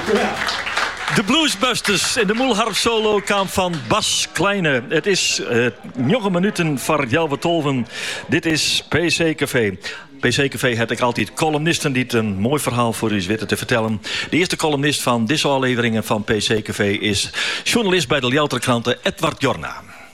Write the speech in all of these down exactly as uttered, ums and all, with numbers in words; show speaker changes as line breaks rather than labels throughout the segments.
Ja.
De Bluesbusters in de moelharp solo kwam van Bas Kleine. Het is uh, negen minuten voor Jelwe Tolven. Dit is P C Café. P C Café heb ik altijd columnisten die het een mooi verhaal voor u weten te vertellen. De eerste columnist van deze afleveringen van P C Café is journalist bij de Ljouwerkranten Edward Jorna.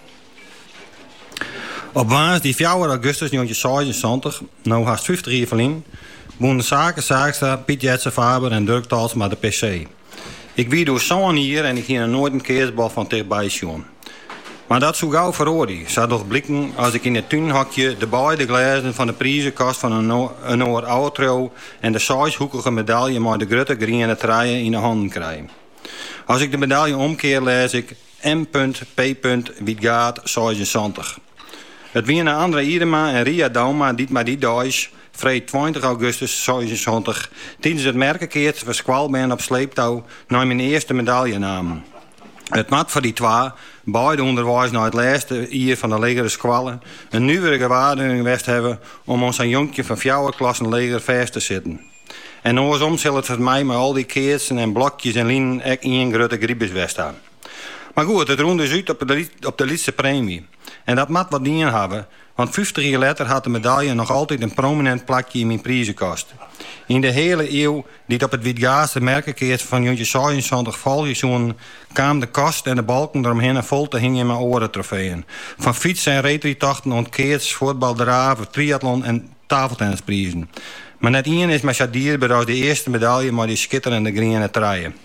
Op woensdag vier augustus negentien zesenzeventig, nou haast vijftig jaar verleden, woonden zaken Zaagstra, Piet Jetsen Faber en Dirk Talsma de P C. Ik wie door zo'n hier en ik ging er nooit een keersbal van dichtbij zien. Maar dat zou gauw verhoorde, zou toch blikken als ik in het tuinhokje de beide glazen van de prijzenkast van een, no- een oor outro en de zeshoekige medaille met de grote groene truien in de handen krijg. Als ik de medaille omkeer, lees ik M P Wietgaard zesenzeventig. Het wie een andere Irema en Ria Dauma die maar die dag, vrij twintig augustus zesenzeventig, tijdens het merkenkeert verskwal ben op sleeptouw naar mijn eerste medaille namen. Het mat voor die twee, beide onderwijs naar het laatste jaar van de legere squallen, een nieuwe gewaardening geweest hebben om ons een jonkje van vier klassen leger vast te zitten. En andersom zal het voor mij met al die keertsen en blokjes en lijnen ook één grote griebes west staan. Maar goed, het roemde dus uit op de, op de laatste premie. En dat moet wat dingen hebben, want vijftig jaar later had de medaille nog altijd een prominent plakje in mijn prijzenkast. In de hele eeuw die het op het Wietgaardse merkenkeert van negentien zesenzeventig volgeseizoen kwam de kast en de balken eromheen vol te hingen in mijn oren trofeeën. Van fietsen en retritochten, ontkeerts, voetbal, draven, triathlon en tafeltennisprijzen. Maar net één is met Shadir als de eerste medaille maar die schitterende groene truien.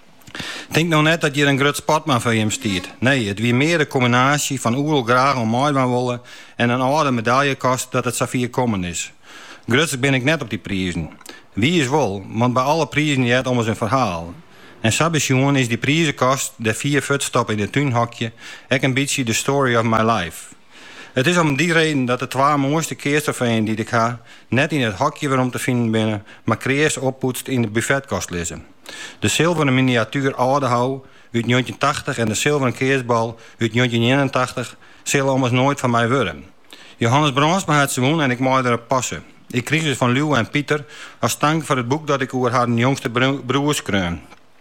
Denk nou net dat je een groot sportman van hem stiert. Nee, het wie meer de combinatie van oerl graag om mooi van willen en een oude medaillekast dat het Safir komen is. Grutsig ben ik net op die prijzen. Wie is wel, want bij alle prijzen je het om eens een verhaal. En Sabesjoen is die prijzenkast, de vier voetstap in het tuinhokje, ook een beetje de story of my life. Het is om die reden dat de twee mooiste keerstrofeeën die ik ga net in het hokje waarom te vinden binnen, maar creëers oppoetst in de buffetkast lezen. De zilveren miniatuur Oudehou uit negentien tachtig en de zilveren keersbal uit negentien eenentachtig zullen ommers nooit van mij worden. Johannes Bransma had ze woon en ik mocht erop passen. Ik kreeg ze van Leeuw en Pieter als dank voor het boek dat ik over haar jongste broers kreeg.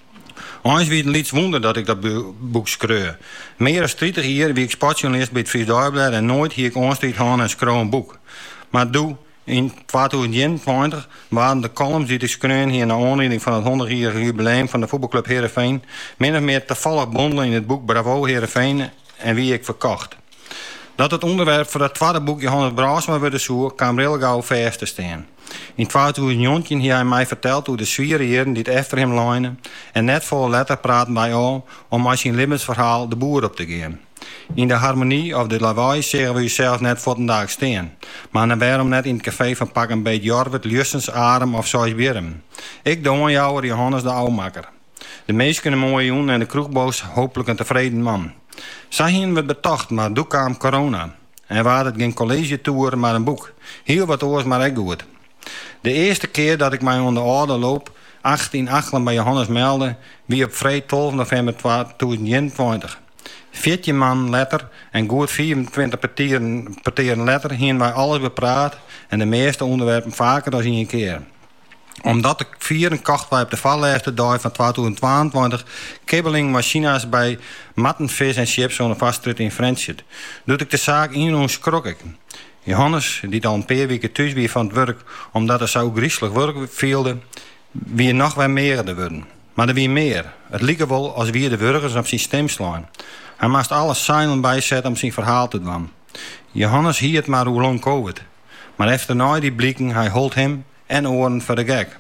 Eens wie het liets wonder dat ik dat boek schreeuw. Meer dan dertig jaar wie ik sportjournalist bij het Fries Dagblad en nooit hier ik onstrijd gaan en schreeuw een boek. Maar doe, in tweeduizend eenentwintig waren de columns die ik schreeuw hier naar aanleiding van het honderdjarige jubileum van de voetbalclub Heerenveen min of meer toevallig bondelen in het boek Bravo Heerenveen en wie ik verkocht. Dat het onderwerp voor dat tweede boek Johannes Braasma werd zoer kwam heel gauw vast te staan. In tweeduizend negentien heeft hij mij verteld hoe de zwieren heren die het efter hem lijnen en net vol letter praten bij al om als zijn levensverhaal de boer op te gaan. In de harmonie of de lawaai zeggen we jezelf net voor de dag staan. Maar dan waarom net in het café van pak een beetje Jorwert, Lussens, Arem of zoals Birm. Ik doe aan jou Johannes de ouwmakker. De meest kunnen mooi doen en de kroegboos hopelijk een tevreden man. Zij hien werd betocht, maar toen kwam corona. En waar het geen college tour, maar een boek. Heel wat oors, maar echt goed. De eerste keer dat ik mij onder de orde loop, achttien achelen bij Johannes meldde, wie op vrijdag twaalf november tweeduizend eenentwintig. veertien man letter en goed vierentwintig partijen letter hien wij alles bepraat en de meeste onderwerpen vaker dan één keer. Omdat de vieren kocht wij op de vallijste dag van tweeduizend tweeëntwintig kibbeling machines bij matten, vis en chips zo'n vastrit in Friendship. Doet ik de zaak in ons krok ik. Johannes, die al een paar weken thuis weer van het werk, omdat er zo griezelig werk viel, wie nog wel meer te worden. Maar er wie meer. Het liep wel als wie de burgers op zijn stem slaan. Hij moest alles silent bijzetten om zijn verhaal te doen. Johannes hield maar hoe lang COVID. Maar efter na die blikken, hij holdt hem en oren voor de gek.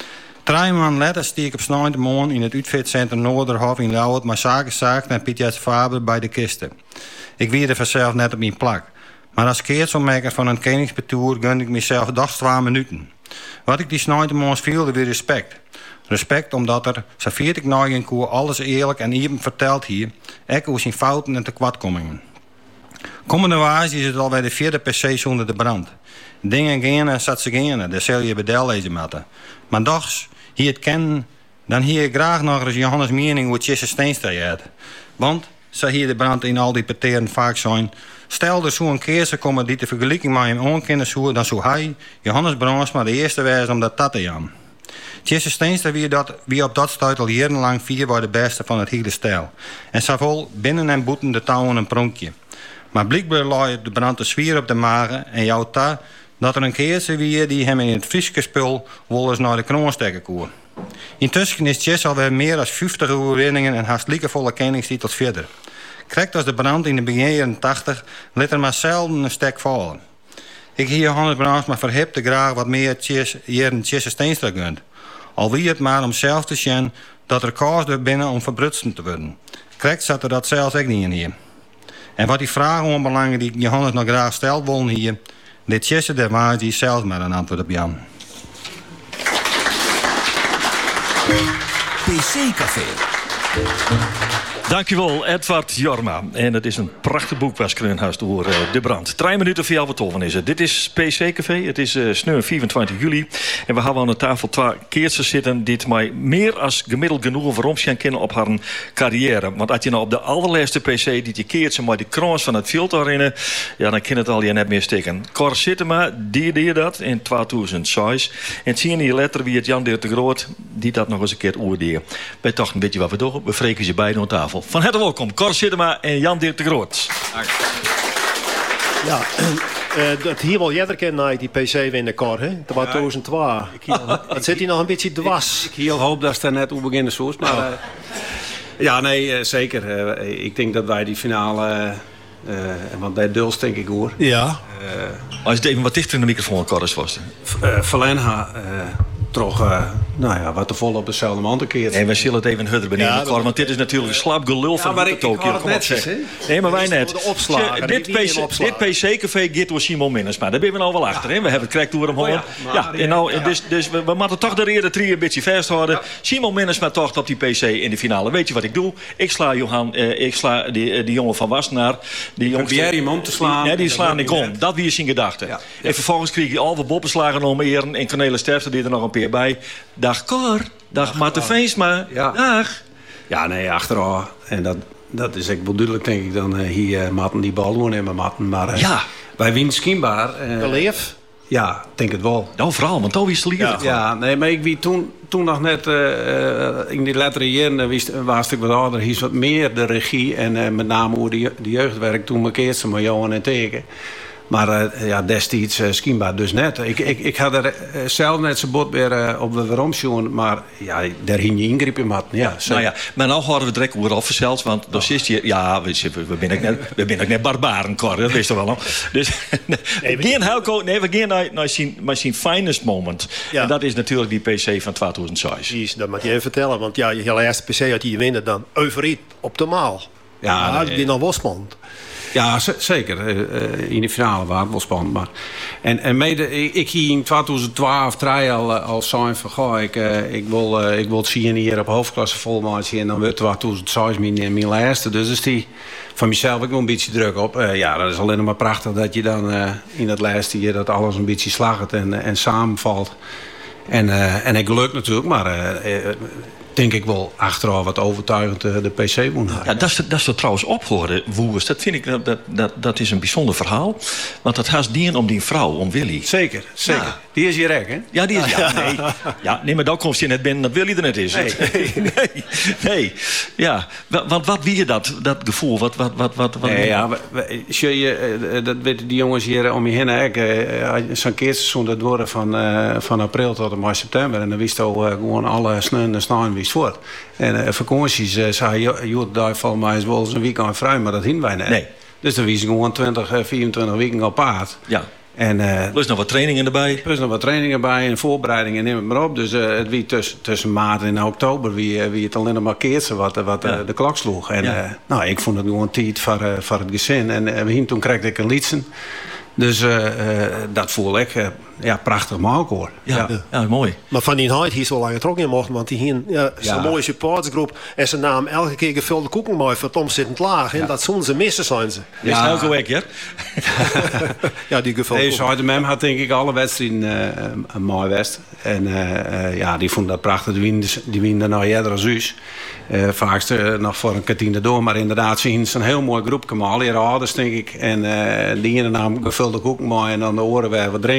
Drie maanden later stiek ik op snijden in het uitfitcentrum Noorderhof in Lauwert, maar zaken zaakte en Piet Jetsen Faber bij de kisten. Ik wierde vanzelf net op mijn plak. Maar als keertselmaker van een koningsbetoer gun ik mezelf dags twee minuten. Wat ik die snijdenmans viel, weer respect. Respect omdat er, zo viert ik nou in koer, alles eerlijk en even verteld hier, ook over zijn fouten en tekortkomingen. Komende waas is het alweer de vierde per se zonder de brand. Dingen gaan zat ze gaan, daar zal je bedel lezen moeten. Maar dags, hier het kennen, dan hier ik graag nog eens Johannes mening hoe Tjesse Steenstra heeft. Want, zo hier de brand in al die parteren vaak zijn, stel er zo'n keer komen die te vergelijking met hem onkennen zoeken, dan zou hij, Johannes Bransma, de eerste wijze om dat dat te doen. Jesse Steenstra wie, dat, wie op dat stuit al jarenlang vier was de beste van het hele stijl. En zowel binnen en buiten de touwen een pronkje. Maar blijkbaar lag de brand de zwier op de magen en jou ta dat er een keertje wie die hem in het Frieske spul wel eens naar de kroon stekken kon. Intussen is Jesse alweer meer dan vijftig overwinningen en haast liekevolle kenningstitels verder. Krijgt als de brand in de begin jaren tachtig liet er maar zelden een stek vallen. Ik hier Johannes Brandsma verhipte graag wat meer jaren Jesse Steenstra gunt. Al wie het maar om zelf te zien dat er kans er binnen om verbrutst te worden. Krijgt zat er dat zelfs ook niet in hier. En wat die vragen onbelangen die Johannes nog graag stelt willen hier, dit Jesse der waar die zelfs maar een antwoord op Jan.
P C-café.
Dankjewel, Edward Jorma. En het is een prachtig boek was Kreunhuis door uh, De Brand. Drie minuten voor jou wat toven is het. Dit is P C-café. Het is uh, sneu vierentwintig juli. En we hebben aan de tafel twee keertjes zitten die mij meer als gemiddeld genoeg voor omschijn kennen op haar carrière. Want als je nou op de allerlaatste P C die je keertje maar de kroons van het veld herinneren, ja, dan kan het al je net meer steken. Cor Sittema, die deed dat in tweeduizend zes. En zie je letter wie het Jan Dirk de Groot die dat nog eens een keer oordeelde. Wij dachten een beetje wat we doen. We vreken ze beiden aan tafel. Van harte welkom, Cor Sittema en Jan Dirk de Groot.
Ja, uh, dat hier wel jeder kennen naar die P C winnen, Cor, hè? tweeduizend twee. Het zit hier nog een beetje dwars.
Ik, ik heel hoop dat ze daar net hoe beginnen zoals, maar uh, ja, nee, uh, zeker. Uh, ik denk dat wij die finale, uh, want bij Duls denk ik hoor.
Ja.
Uh, Als je even wat dichter in de microfoon, Cor, is vast.
Uh, Verlenha. Uh, Toch, uh, nou ja, wat te vol op dezelfde man te keert.
En wij zullen het even hudder benieuwen, ja, Cor, want dit is natuurlijk een slap gelul van
ja,
de Tokio. Kom op, zeg. Nee, maar wij net.
Opslagen,
dit P C-café gaat door Simon Minnesma. Daar ben we nou wel achter. Ja. Hè? We hebben het correct door hem hoor. Oh, ja, ja, en nou, ja. Dus, dus we, we moeten toch de reden drie een beetje vasthouden. Ja. Simon Minnesma toch op die P C in de finale. Weet je wat ik doe? Ik sla Johan, uh, ik sla die, uh, die jongen van Wassenaar. Die
probeer hem om te slaan.
Ja, die slaan ik om. Dat wie is zijn gedachte. Ja. Ja. En vervolgens kreeg je al wat boppenslagen om eren en Cornelis Sterfte die er nog een keer bij. Dag Cor, dag Marten Veensma, ja. Dag.
Ja, nee, achteraf. En dat, dat is echt wel duidelijk, denk ik, dan uh, hier uh, Matten die bal doen en Matten. Maar uh,
ja.
wij winnen schijnbaar.
Uh, Leef?
Ja, denk het wel.
Nou, vooral, want dat is het
ja. ja, nee, maar ik wie toen, toen nog net uh, in die lettere jaren was een stuk wat ouder, hier wat meer de regie en uh, met name hoe de, de jeugdwerk toen markeert ze met Johan en Teken. Maar uh, ja, destijds uh, schijnbaar dus net. Ik, ik, ik had er uh, zelf net zijn bot weer uh, op de waarom, maar ja, daar hing je ingreep in mat. Ja,
nou ja, maar nou houden we direct weer afgezeld, want oh. is hier, ja, we, we zijn ook net, we zijn ook net barbaren, Cor, dat wist je wel nog. Dus nee, we gaan Helco, nee, we gaan naar, naar, zijn, naar zijn finest moment. Ja. En dat is natuurlijk die P C van tweeduizend zes.
Precies, dat moet je even vertellen, want ja, je hele eerste P C had je winnen dan euforie optimaal. Ja, ja nee. Die nog wel spannend.
Ja, z- zeker. Uh, in de finale waren het wel spannend. Maar... En, en mede, ik, ik hier in tweeduizend twaalf drie al, al zijn van... Goh, ik, uh, ik, wil, uh, ik wil het zien hier op hoofdklasse volmaatje... en dan wordt tweeduizend zes mijn, mijn laatste. Dus is die van mezelf ook nog een beetje druk op. Uh, ja, dat is alleen maar prachtig dat je dan uh, in dat laatste hier... dat alles een beetje slagert en, en samenvalt. En, uh, en ik geluk natuurlijk, maar... Uh, uh, denk ik wel achteraf wat overtuigend de P C moet
ja, dat, is, dat is er trouwens opgehoord, Woers. Dat vind ik, dat, dat, dat is een bijzonder verhaal. Want dat gaat dienen om die vrouw, om Willy.
Zeker, zeker. Ja. Die is hier rek, hè?
Ja, die is ja, nee. Ja, nee, maar dan komt je net binnen dat Willy er net is.
Nee,
nee, nee. Ja, want wat wie je dat, dat gevoel? Wat, wat, wat, wat, wat
nee, ja, je, dat weten die jongens hier om je heen. Zo'n keerseizoen dat worden van, uh, van april tot en met september. En dan wist al uh, gewoon alle sneeuw en sneeuw wist voort. En uh, vakanties uh, zei je, daar valt mij eens wel eens een weekend vrij, maar dat hinden wij net. Nee. Dus dan wist ik gewoon twintig, vierentwintig weken op paard.
Ja.
En, uh,
plus nog wat trainingen erbij.
Plus nog wat trainingen erbij en voorbereidingen, neem het maar op. Dus uh, het wie tussen, tussen maart en oktober wie, wie het alleen maar keert wat, wat ja. uh, de klok sloeg. En ja. uh, nou, ik vond het gewoon tijd voor, uh, voor het gezin. En uh, we toen kreeg ik een liedsen. Dus uh, uh, dat voel ik uh, ja, prachtig maken hoor.
Ja, ja. ja, mooi.
Maar van die Heid hier zo lang getrokken in mochten, want die hier ja, zo'n ja. mooie supportersgroep en ze namen elke keer gevulde koeken mooi voor het omzittend laag. En ja. dat zonden ze missen zijn ze.
Ja. Is elke week, hè?
Ja, die gevulde
koeken. Deze Mem had denk ik alle wedstrijden uh, een mooi west. En uh, uh, ja, die vond dat prachtig. Die winnen, die winnen nou eerder als us. Uh, vaakst uh, nog voor een kwartier door. Maar inderdaad, ze is een heel mooi groepje. Alle ouders, denk ik. En uh, die ene naam gevulde koeken mooi en dan de oren weer wat drinken. Dus uh,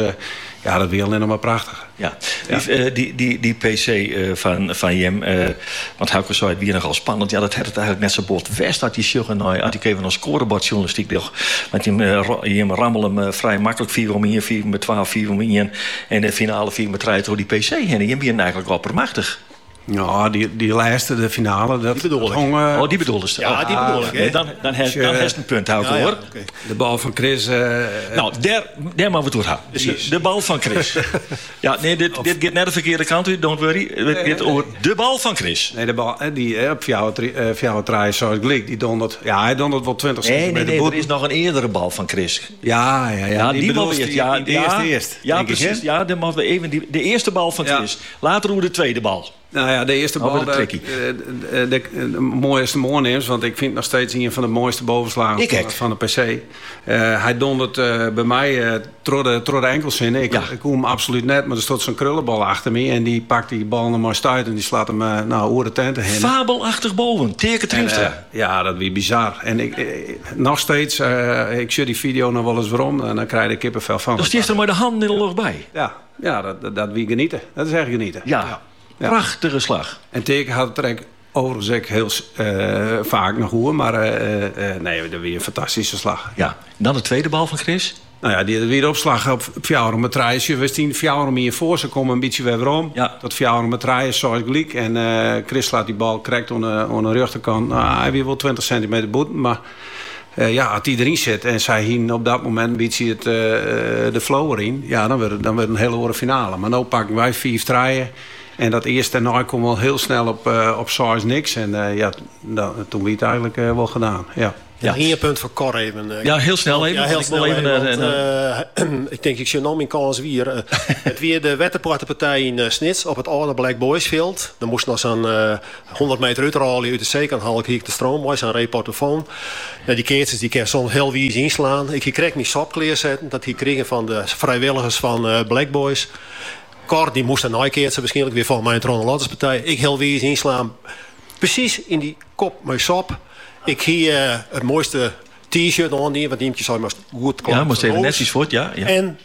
ja, dat weer alleen nog maar prachtig.
Ja, die, ja. Uh, die, die, die P C uh, van, van Jem, uh, want Hauke zei het weer nogal spannend. Ja, dat had het eigenlijk net zo bord west dat die sjuggen nou, had ik even een scorebordjournalistiek nog. Want Jem, uh, Jem rammel hem uh, vrij makkelijk vier om hier, vier met twaalf, vier om hier en de finale vier met drie door die P C heen. En Jem weer eigenlijk oppermachtig.
Ja, die, die lijsten, de finale, dat
die bedoel ik.
Gong, uh,
oh, die bedoelde ze.
Ja, die bedoel ik.
Nee, dan dan heeft dan heeft een punt houden, ja, ja, hoor.
Okay. De bal van Chris. Uh,
nou, daar, daar maar we het houden. De, de bal van Chris. ja, nee, dit, of, dit gaat net de verkeerde kant uit, don't worry. Het gaat nee, over de bal van Chris.
Nee, de bal, die uh, op jouw draai zoals Glik, die dondert. Ja, hij dondert wel twintig
nee,
centimeter.
Nee, nee, er is nog een eerdere bal van Chris.
Ja, ja, ja.
ja die, die bal
die,
ja,
die, die
ja,
eerste eerst.
Ja, precies. Ik, ja, dan we even die, de eerste bal van Chris. Ja. Later hoe de tweede bal.
Nou ja, de eerste bal, de, de, de, de, de mooiste moorneems, want ik vind nog steeds een van de mooiste bovenslagen van, van de P C. Uh, hij dondert uh, bij mij uh, door de, de enkels in. Ik, ja. ik hoor hem absoluut net, maar er stond zo'n krullenbal achter me en die pakt die bal nog maar stuit en die slaat hem uh, nou, oor de tenten heen.
Fabelachtig boven, teken Triemstra. Uh,
ja, dat weer bizar. En ik, ik, nog steeds, uh, ik zie die video nog wel eens waarom en dan krijg ik kippenvel van.
Dus die is er maar de hand in de lucht bij.
Ja, ja dat, dat, dat wie genieten. Dat is echt genieten.
Ja. ja. Ja. Prachtige slag.
En teken had het trek overigens ook heel uh, vaak nog hoor, maar uh, uh, nee, dat weer een fantastische slag.
Ja. Dan de tweede bal van Chris.
Nou ja, die weer opslag op Fjouwer met Trijsje. We zien Fjouwer hier voor, ze komen een beetje weer om.
Ja.
Dat Fjouwer met Trijsje zoals Glik. En uh, Chris laat die bal correct aan de rechterkant. Nou, hij weer wel twintig centimeter boeten, maar uh, ja, als die erin zit en zij hier op dat moment een beetje het, uh, de flow erin, ja, dan wordt het, dan wordt het een hele hoge finale. Maar nu pakken wij vier draaien. En dat eerste en nou kwam wel heel snel op, uh, op size niks. En uh, ja, dat, toen werd het eigenlijk uh, wel gedaan. Ja.
Ja, hier een punt voor Cor even. Uh,
ja, heel snel even.
Ja, heel snel even.
even
want, uh, uh, ik denk, ik zie nog mijn kans weer. Uh, het weer de wetterpartijpartij in uh, Snits op het oude Black Boys Field. Dan moest nog zo'n uh, honderd meter uitrollen uit de zeekant. Haal ik hier de stroom bij, zo'n reportofoon. Ja, die keertjes die kan soms heel wies inslaan. Ik kreeg mijn sapkleer zetten. Dat die kregen van de vrijwilligers van uh, Black Boys. Cor, die moest een naaikeertje waarschijnlijk weer van mijn Tronne-Latterspartij. Ik heel weer eens inslaan. Precies in die kop mijn sap. Ik hier uh, het mooiste t-shirt aan die, want die zou maar goed klaar.
Ja, moest even netjes voort, ja, ja.
En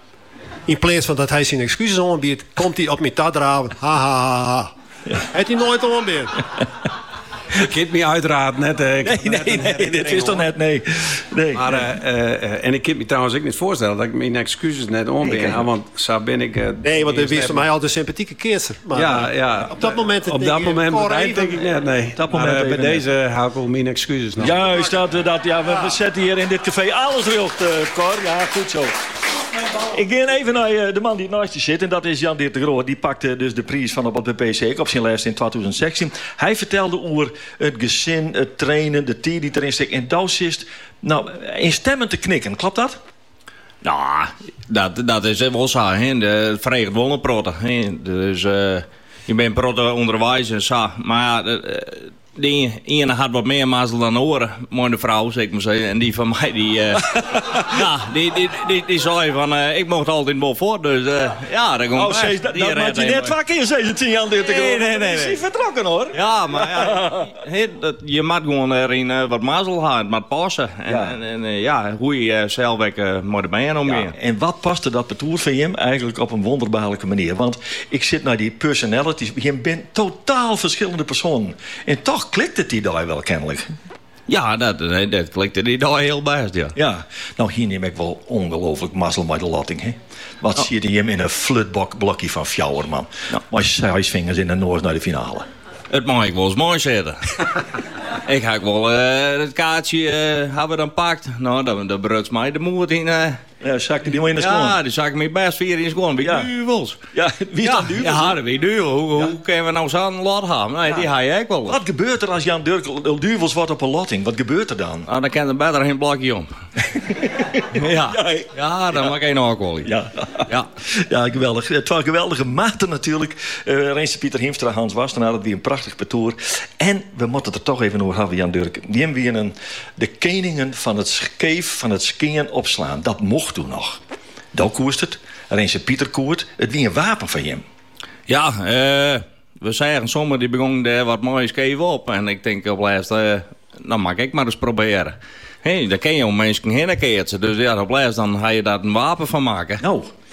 in plaats van dat hij zijn excuses aanbiedt, komt hij op mijn tat draven. Ha ha ha ha. Ja. Heeft hij nooit aanbiedt.
Ik heb me uiteraard net... Uh,
nee, nee, nee, nee dit is toch net, nee. nee.
Maar, uh, uh, en ik kan me trouwens ook niet voorstellen dat ik mijn excuses net aanbied. Nee, want zo ben ik... Uh,
nee, want er is voor mij altijd een sympathieke keerser. Maar
ja, ja.
Op dat moment...
Op dat moment bereid denk ik net, nee.
Dat moment
maar, uh, bij deze hou ik wel mijn excuses nog.
Juist, dat, dat, ja, we, we zetten hier in dit café alles terug, uh, Cor. Ja, goed zo. Ik ga even naar uh, de man die het naast je zit. En dat is Jan Dirk de Groot. Die pakte dus de prijs van op het P C op zijn lijst in twintig zestien. Hij vertelde over het gezin, het trainen, de tijd die erin steekt. En dat is nou, in stemmen te knikken. Klopt dat?
Nou, dat, dat is wel zo. Het vreegt wel een protte. Dus uh, je bent protte onderwijs en zo. Maar uh, die ene had wat meer mazzel dan de oren. Mooie vrouw, zeg ik maar zeggen. En die van mij, die, uh, ja, die, die, die, die zei van, uh, ik mocht altijd wel voor. Dus uh, ja, dat komt
oh, best. Dat, dat maakt je net vaak in zeventien jaar dit te
nee, nee, nee, nee.
Is hij vertrokken hoor.
Ja, maar ja, he, dat, je moet gewoon erin uh, wat mazzel hebben. Het moet passen. En ja, en, en, uh, ja hoe je uh, zelf uh, moet erbij omgaan. Ja,
en wat paste dat betoer van hem eigenlijk op een wonderbaarlijke manier? Want ik zit naar die personalities. Je bent totaal verschillende personen. En toch klikt het die daar wel kennelijk.
Ja, dat, dat klikte die daar heel best, ja.
Ja, nou hier neem ik wel ongelooflijk mazzel met de latting, hè. Wat oh. zie je hem in een flutblokje van Fjouwer, man. Nou. Maar je vingers in de Noord naar de finale.
Het mag ik wel eens mooi zetten. Ik ga wel uh, het kaartje uh, hebben dan pakt. Nou, dan, dan brukt mij de moed in... Uh,
Ja, zak je die maar in de schoen?
Ja, die zak ik me best vier in de schoen. Wie
ja.
duivels?
Ja, wie is
ja,
dan duivels?
Ja, dat wie duivels. Hoe, ja. hoe kunnen we nou zo'n lot hebben? Nee, ja. die ga je ook wel.
Wat gebeurt er als Jan Dirk duivels wordt op een lotting? Wat gebeurt er dan?
Nou, dan kan er beter geen blokje om. ja. Ja, ja, dan ja. mag ik een alcohol.
Ja. Ja. Ja, geweldig. Het was geweldige maten natuurlijk. Uh, Reense Pieter Hiemstra, Hans Wastenaar, dat weer een prachtig parcours. En we moeten het er toch even over hebben, Jan Dirk. Die hebben weer een, de keningen van het skeef, van het skiën opslaan. Dat mocht toen nog. Dat koerst het. Reense Pieter koert. Het wie een wapen van hem.
Ja, uh, we zeggen sommigen die begonnen daar wat moois geven op. En ik denk op laatst, uh, nou mag ik maar eens proberen. Hé, hey, daar ken je om mensen heen keertje. Dus ja, op laatst dan ga je daar een wapen van maken.
Nou.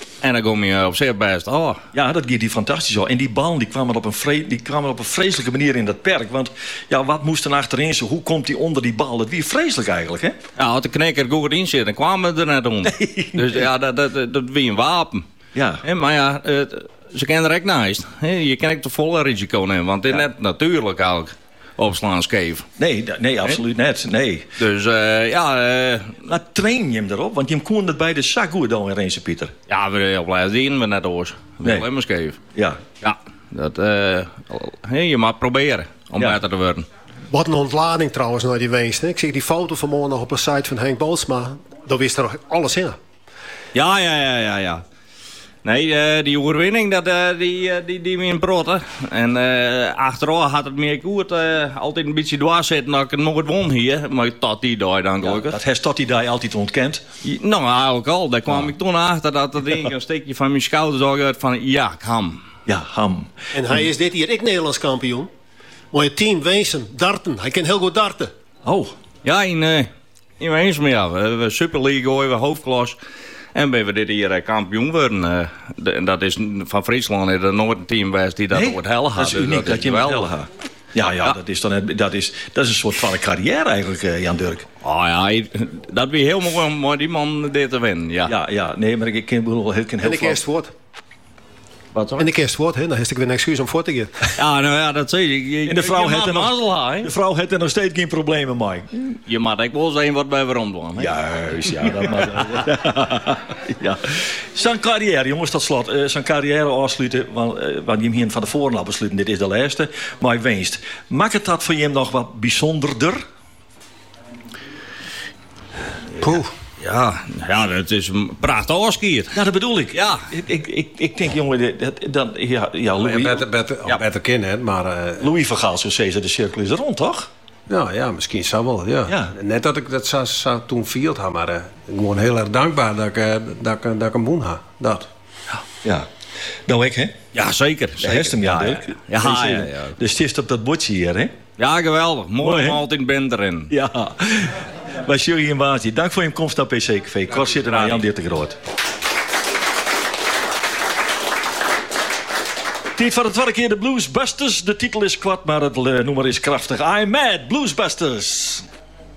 En dan kom je op zich best. Oh.
Ja, dat gaat die fantastisch al. En die ballen die kwamen, op een vre- die kwamen op een vreselijke manier in dat perk. Want ja, wat moest er achterin zo? Hoe komt die onder die bal? Dat was vreselijk eigenlijk, hè?
Ja, als de knekker goed in zit, dan kwamen we er net onder.
Nee,
dus
nee.
ja, dat, dat, dat, dat wie een wapen.
Ja.
He, maar ja, uh, ze kennen er echt naast. He, je kan ook de volle risico nemen. Want dit is
Ja.
net natuurlijk eigenlijk opslaan scheef.
Nee, da- nee, absoluut net. Nee.
Dus uh, ja, uh,
Maar train je hem erop? Want je kon het bij de zak goed dan weer eens, Pieter.
ja, we heel blij zien we net oors. We
Nee.
alleen maar scheef.
Ja.
Ja, dat, uh, hey, je mag proberen om
Ja.
beter te worden.
Wat een ontlading trouwens naar die winst. Hè. Ik zie die foto vanmorgen nog op een site van Henk Bootsma. Daar wist er alles in.
Ja, ja, ja, ja, ja. Nee, uh, die overwinning, dat, uh, die, uh, die, die me in protten. En uh, achteraf had het meer goed uh, altijd een beetje dwars zitten dat ik het nooit won hier. Maar tot die dag dan
Ja,
gelukkig.
dat heeft tot die dag altijd ontkend.
Ja, nou, eigenlijk al. Daar kwam ik toen achter dat er een stukje van mijn schouders al uit van ja, ik ham.
Ja, ham.
En hij is dit hier ik Nederlands kampioen. Maar je team wezen, darten. Hij kan heel goed darten.
Oh,
Ja, in, uh, in eens meer. Ja. We hebben Super League gooien, we hoofdklas. En ben we dit hier uh, kampioen worden. Uh, de, en dat is van Friesland is er nooit een team geweest die dat
nee,
ooit helle had.
dat is
Dus
uniek dat, je hem
geweldig.
wel gaat. Ja, ja,
Ja.
Dat, is dan, het- dat, is, dat is een soort van een carrière eigenlijk, uh, Jan Dirk.
Oh ja, hij- dat weer heel mooi om uh, die man dit te winnen. Ja.
Ja, ja, nee, maar ik ken wel heel, heel
En ik
veel.
eerst woord.
Wat
En ik eerst woord, hè. Dan is ik weer een excuus om voor te gaan.
Ja, nou ja, dat zie je. je
En de vrouw
je
heeft er
mag
nog-
mazzel hebben.
De vrouw heeft er nog steeds geen problemen mee.
Je mag ook wel zijn wat bij waarom doen. hè?
Juist, ja, dat mag. Ja. Zijn carrière, jongens, tot slot. Uh, zijn carrière afsluiten, want, uh, want je hem hier van de voren al besluiten. Dit is de laatste. Maar winst. Maakt het dat voor je nog wat bijzonderder?
Poeh.
Ja, ja, dat is een prachtig afskiert.
Ja, dat bedoel ik.
Ja.
Ik, ik, ik, ik denk, jongen, dat, dat, ja, ja,
Ja,
Louis,
beter, beter,
Ja.
beter kennen, hè, maar... eh,
Louis van Gaal, zo zei ze, de cirkel is rond, toch?
nou ja, misschien zou wel, ja.
Ja.
Net dat ik dat zou, zou toen vierd had, maar eh, ik ben gewoon heel erg dankbaar dat ik, eh, dat ik, dat ik een boen had. Dat.
Ja. Nou, ik, hè?
Ja, zeker.
De
zeker.
heeft hem, ja,
ja,
Dirk.
ja. Ja, ja, ja.
Dus het is op dat bordje hier, hè?
Ja, geweldig. Mooi,
Mooi, hè?
om altijd bent erin.
Ja. Bij Jury en Baasje. Dank voor je komst naar P C Café. Kort zitten naar Jan Dirk de Groot. Tijd voor het tweede keer de Bluesbusters. De titel is kwart, maar het uh, nummer is krachtig. I'm Mad Bluesbusters.